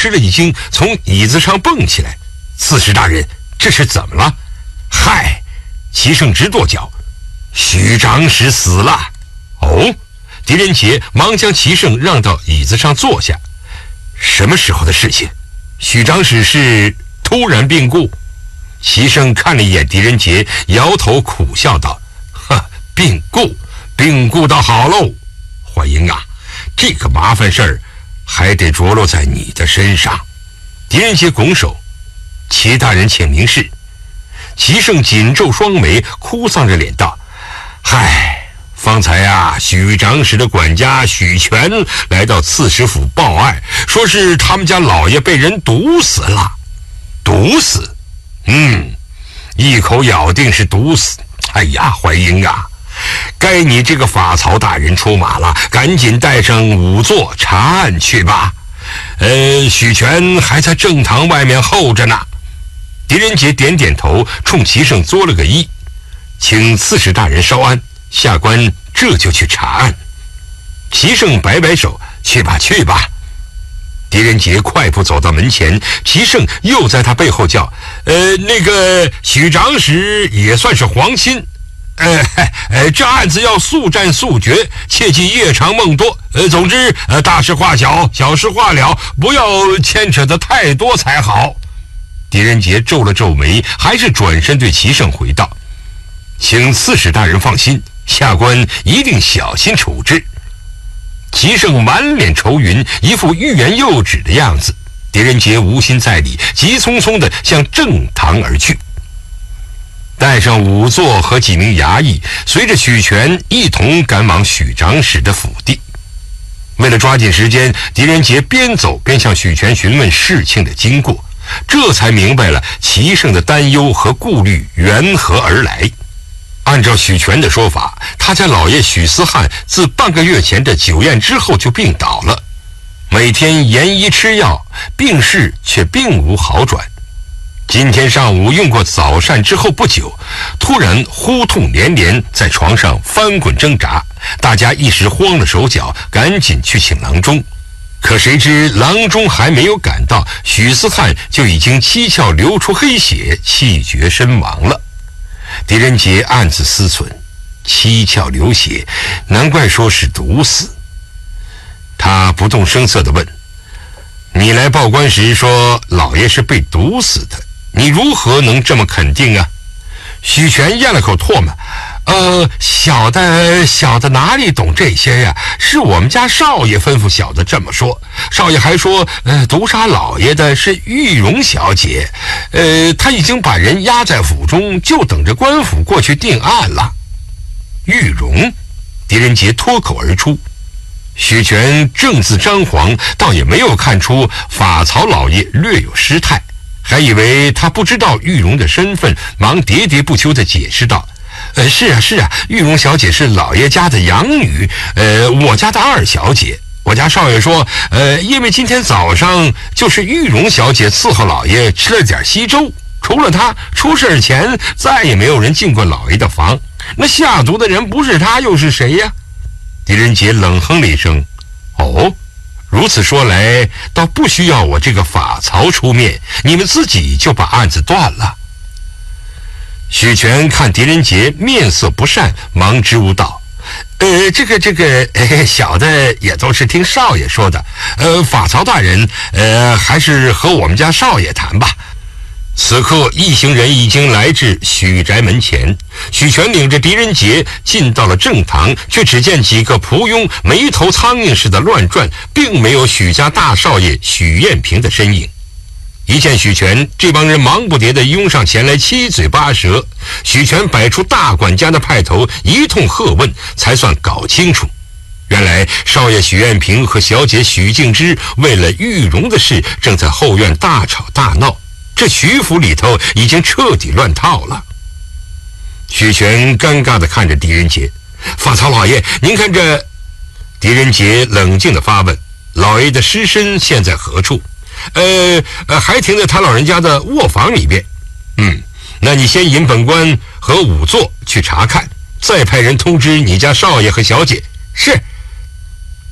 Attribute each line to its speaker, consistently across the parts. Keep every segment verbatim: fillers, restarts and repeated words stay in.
Speaker 1: 吃了一惊，从椅子上蹦起来。刺史大人，这是怎么了？嗨，齐胜直跺脚，许长史死了。哦，狄仁杰忙将齐胜让到椅子上坐下。什么时候的事情？许长史是突然病故。齐胜看了一眼狄仁杰，摇头苦笑道：哈，病故，病故倒好喽。怀英啊，这个麻烦事儿还得着落在你的身上。狄仁杰拱手：齐大人请明示。齐胜紧皱双眉，哭丧着脸道：嗨，方才啊，许长史的管家许全来到刺史府报案，说是他们家老爷被人毒死了。毒死？嗯，一口咬定是毒死。哎呀，怀英啊，该你这个法曹大人出马了，赶紧带上仵作查案去吧。呃，许全还在正堂外面候着呢。狄仁杰点点头，冲齐胜作了个揖，请刺史大人稍安，下官这就去查案。齐胜摆摆手：去吧去吧。狄仁杰快步走到门前，齐胜又在他背后叫：呃，那个许长史也算是皇亲，呃，呃，这案子要速战速决，切忌夜长梦多。呃，总之，呃，大事化小，小事化了，不要牵扯得太多才好。狄仁杰皱了皱眉，还是转身对齐胜回道：请刺史大人放心，下官一定小心处置。齐胜满脸愁云，一副欲言又止的样子。狄仁杰无心再理，急匆匆地向正堂而去。带上仵作和几名衙役，随着许全一同赶往许长史的府邸。为了抓紧时间，狄仁杰边走边向许全询问事情的经过，这才明白了齐胜的担忧和顾虑缘何而来。按照许全的说法，他家老爷许思汉自半个月前的酒宴之后就病倒了，每天严医吃药，病势却并无好转。今天上午用过早膳之后不久，突然呼痛连连，在床上翻滚挣扎，大家一时慌了手脚，赶紧去请郎中。可谁知郎中还没有赶到，许思汉就已经七窍流出黑血，气绝身亡了。狄仁杰暗自思忖，七窍流血，难怪说是毒死。他不动声色地问：你来报官时说老爷是被毒死的，你如何能这么肯定啊？许全咽了口唾沫：呃，小的小的哪里懂这些呀？是我们家少爷吩咐小的这么说。少爷还说，呃，毒杀老爷的是玉荣小姐，呃，他已经把人押在府中，就等着官府过去定案了。玉荣？狄仁杰脱口而出。许全正自张皇，倒也没有看出法曹老爷略有失态，还以为他不知道玉荣的身份，忙喋喋不休地解释道：呃，是啊是啊，玉荣小姐是老爷家的养女，呃，我家的二小姐。我家少爷说，呃，因为今天早上就是玉荣小姐伺候老爷吃了点稀粥，除了她，出事前再也没有人进过老爷的房。那下毒的人不是他又是谁呀？狄仁杰冷哼了一声：哦，如此说来，倒不需要我这个法曹出面，你们自己就把案子断了。许全看狄仁杰面色不善，忙支吾道：呃，这个这个、呃、小的也都是听少爷说的，呃，法曹大人，呃，还是和我们家少爷谈吧。此刻一行人已经来至许宅门前，许全领着狄仁杰进到了正堂，却只见几个仆佣没头苍蝇似的乱转，并没有许家大少爷许彦平的身影。一见许全，这帮人忙不迭地拥上前来，七嘴八舌。许全摆出大管家的派头，一通喝问，才算搞清楚，原来少爷许彦平和小姐许静之为了玉荣的事，正在后院大吵大闹，这徐府里头已经彻底乱套了。许全尴尬地看着狄仁杰：法曹老爷，您看这……狄仁杰冷静地发问：老爷的尸身现在何处？呃呃，还停在他老人家的卧房里边。嗯，那你先引本官和仵作去查看，再派人通知你家少爷和小姐。是。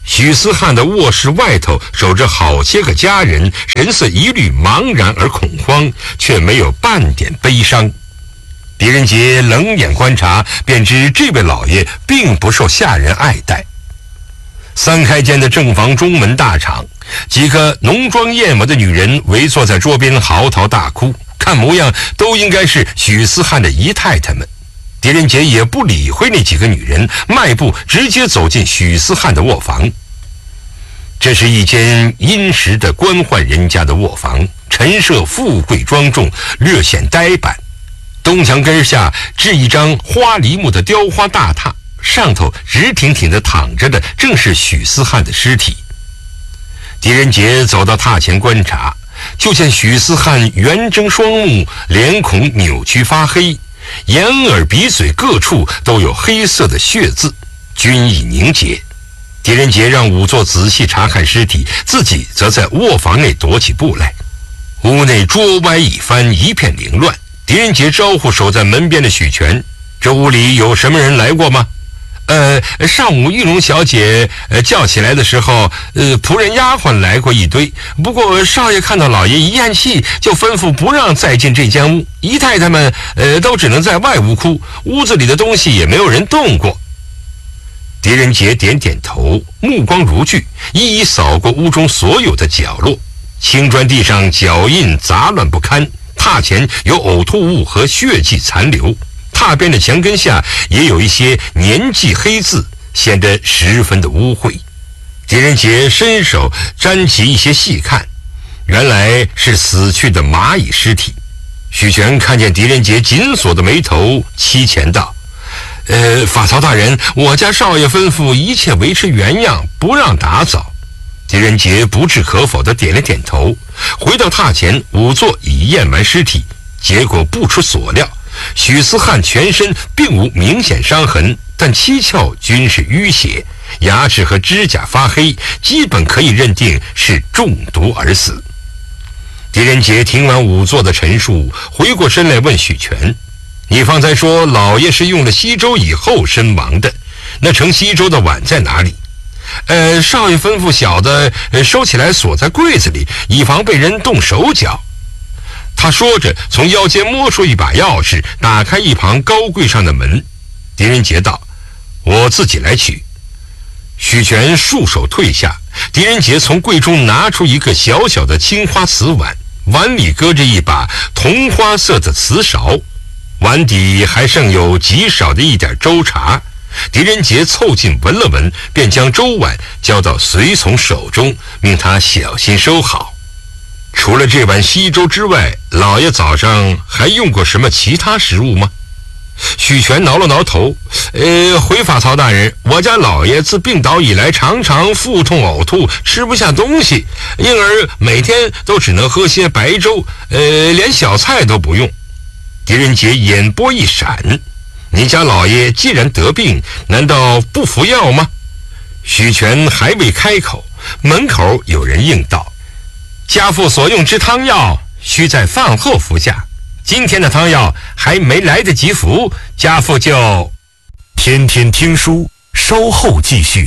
Speaker 1: 许思汉的卧室外头守着好些个家人，神色一律茫然而恐慌，却没有半点悲伤。狄仁杰冷眼观察，便知这位老爷并不受下人爱戴。三开间的正房中门大敞，几个浓妆艳抹的女人围坐在桌边嚎啕大哭，看模样都应该是许思汉的姨太太们。狄仁杰也不理会那几个女人，迈步直接走进许思汉的卧房。这是一间殷实的官宦人家的卧房，陈设富贵庄重，略显呆板。东墙根下置一张花梨木的雕花大榻，上头直挺挺地躺着的正是许思汉的尸体。狄仁杰走到榻前观察，就见许思汉圆睁双目，脸孔扭曲发黑，眼耳鼻嘴各处都有黑色的血渍，均已凝结。狄仁杰让仵作仔细查看尸体，自己则在卧房内踱起步来。屋内桌歪椅翻，一片凌乱。狄仁杰招呼守在门边的许全：“这屋里有什么人来过吗？”“呃，上午玉龙小姐呃叫起来的时候，呃，仆人丫鬟来过一堆。不过少爷看到老爷一咽气，就吩咐不让再进这间屋。姨太太们呃都只能在外屋哭，屋子里的东西也没有人动过。”狄仁杰点点头，目光如炬，一一扫过屋中所有的角落。青砖地上脚印杂乱不堪，榻前有呕吐物和血迹残留，榻边的墙根下也有一些年迹黑字，显得十分的污秽。狄仁杰伸手沾起一些细看，原来是死去的蚂蚁尸体。许全看见狄仁杰紧锁的眉头，凄前道：“呃，法曹大人，我家少爷吩咐一切维持原样，不让打扫。”狄仁杰不置可否地点了点头，回到榻前，仵作已验完尸体，结果不出所料，许思汉全身并无明显伤痕，但七窍均是淤血，牙齿和指甲发黑，基本可以认定是中毒而死。狄仁杰听完仵作的陈述，回过身来问许全：“你方才说老爷是用了稀粥以后身亡的，那盛稀粥的碗在哪里？”“呃，少爷吩咐小的、呃、收起来锁在柜子里，以防被人动手脚。”他说着，从腰间摸出一把钥匙，打开一旁高柜上的门。狄仁杰道：“我自己来取。”许全束手退下，狄仁杰从柜中拿出一个小小的青花瓷碗，碗里搁着一把铜花色的瓷勺，碗底还剩有极少的一点粥茶。狄仁杰凑近闻了闻，便将粥碗交到随从手中，命他小心收好。除了这碗稀粥之外，老爷早上还用过什么其他食物吗？许全挠了挠头，呃，回法曹大人，我家老爷自病倒以来，常常腹痛呕吐，吃不下东西，因而每天都只能喝些白粥，呃，连小菜都不用。狄仁杰眼波一闪：“你家老爷既然得病，难道不服药吗？”许全还未开口，门口有人应道：“家父所用之汤药，需在饭后服下。今天的汤药还没来得及服，家父就……”
Speaker 2: 天天听书，稍后继续。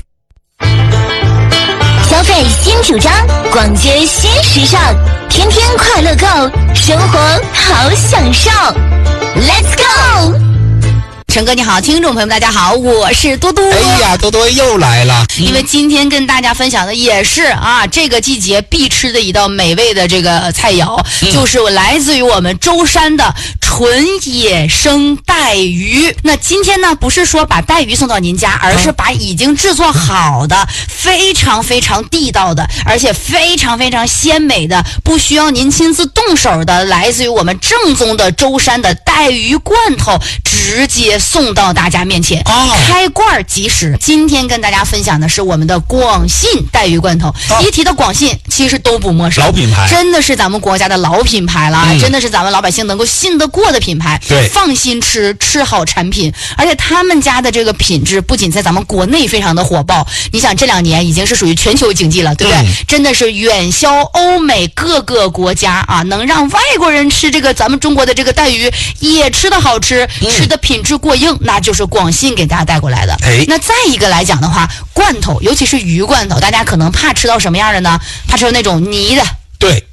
Speaker 3: 消费新主张，逛街新时尚，天天快乐购，生活好享受。Let's go！
Speaker 4: 陈哥你好，听众朋友们大家好，我是多多。
Speaker 5: 哎呀，多多又来了。
Speaker 4: 因为今天跟大家分享的也是啊，这个季节必吃的一道美味的这个菜肴，嗯、就是我来自于我们舟山的纯野生带鱼。那今天呢，不是说把带鱼送到您家，而是把已经制作好的、非常非常地道的，而且非常非常鲜美的，不需要您亲自动手的，来自于我们正宗的舟山的带鱼罐头，直接送到大家面前，哦、开罐即食。今天跟大家分享的是我们的广信带鱼罐头。哦、一提到广信，其实都不陌生，
Speaker 5: 老品牌，
Speaker 4: 真的是咱们国家的老品牌了，嗯、真的是咱们老百姓能够信得过过的品牌，
Speaker 5: 对，
Speaker 4: 放心吃，吃好产品，而且他们家的这个品质不仅在咱们国内非常的火爆，你想这两年已经是属于全球经济了，对不对？嗯、真的是远销欧美各个国家啊，能让外国人吃这个咱们中国的这个带鱼也吃的好吃，嗯、吃的品质过硬，那就是广信给大家带过来的。
Speaker 5: 哎，
Speaker 4: 那再一个来讲的话，罐头，尤其是鱼罐头，大家可能怕吃到什么样的呢？怕吃到那种泥的。
Speaker 5: 对，